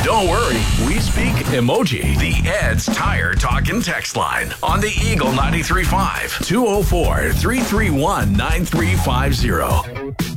Don't worry, we speak emoji. The Ed's Tire Talk and Text line on the Eagle 93.5 204-331-9350.